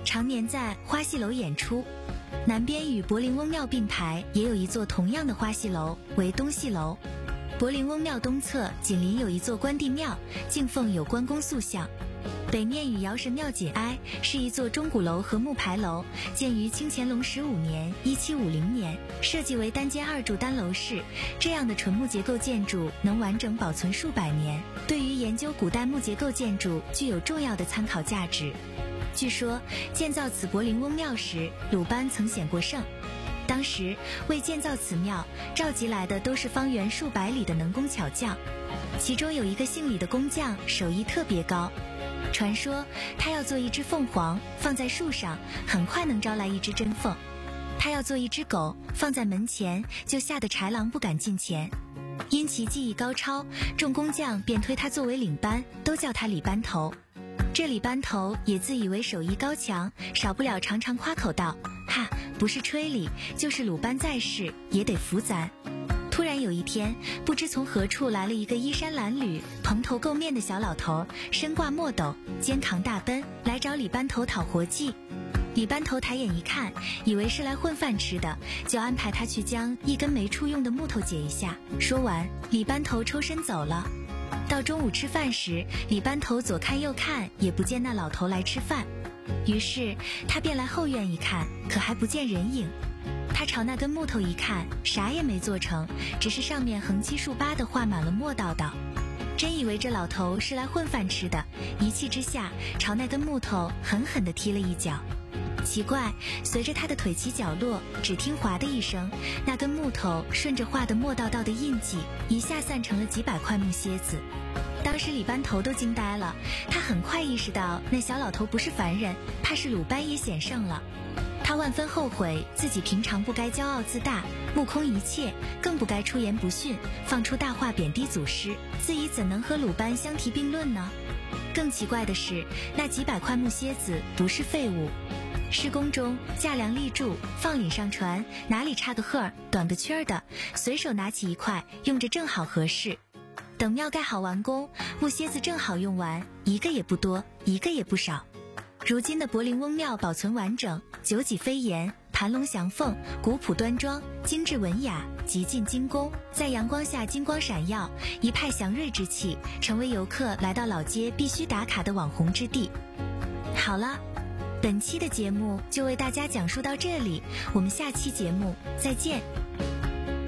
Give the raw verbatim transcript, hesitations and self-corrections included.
常年在花戏楼演出。南边与柏林翁庙并排也有一座同样的花戏楼，为东戏楼。柏林翁庙东侧紧邻有一座关帝庙，敬奉有关公塑像。北面与尧神庙紧挨，是一座钟鼓楼和木牌楼，建于清乾隆十五年（一七五零年），设计为单间二柱单楼式。这样的纯木结构建筑能完整保存数百年，对于研究古代木结构建筑具有重要的参考价值。据说建造此柏林翁庙时，鲁班曾显过圣。当时为建造此庙，召集来的都是方圆数百里的能工巧匠，其中有一个姓李的工匠手艺特别高。传说他要做一只凤凰放在树上，很快能招来一只真凤；他要做一只狗放在门前，就吓得豺狼不敢近前。因其技艺高超，众工匠便推他作为领班，都叫他李班头。这李班头也自以为手艺高强，少不了常常夸口道：哈，不是吹李，就是鲁班在世，也得服咱。突然有一天，不知从何处来了一个衣衫褴褛、蓬头垢面的小老头，身挂墨斗，肩扛大奔，来找李班头讨活计。李班头抬眼一看，以为是来混饭吃的，就安排他去将一根没处用的木头解一下。说完，李班头抽身走了。到中午吃饭时，李班头左看右看，也不见那老头来吃饭。于是他便来后院一看，可还不见人影。他朝那根木头一看，啥也没做成，只是上面横七竖八地画满了墨道道。真以为这老头是来混饭吃的，一气之下朝那根木头狠狠地踢了一脚。奇怪，随着他的腿起脚落，只听哗的一声，那根木头顺着画的墨道道的印记，一下散成了几百块木楔子。当时李班头都惊呆了，他很快意识到那小老头不是凡人，怕是鲁班也显圣了。他万分后悔自己平常不该骄傲自大，目空一切，更不该出言不逊，放出大话贬低祖师，自己怎能和鲁班相提并论呢？更奇怪的是，那几百块木楔子不是废物。施工中架梁立柱，放檩上船，哪里差个赫儿短个圈儿的，随手拿起一块，用着正好合适。等庙盖好完工，木楔子正好用完，一个也不多，一个也不少。如今的柏林翁庙保存完整，九脊飞檐，盘龙翔凤，古朴端庄，精致文雅，极尽精工，在阳光下金光闪耀，一派祥瑞之气，成为游客来到老街必须打卡的网红之地。好了，本期的节目就为大家讲述到这里，我们下期节目再见。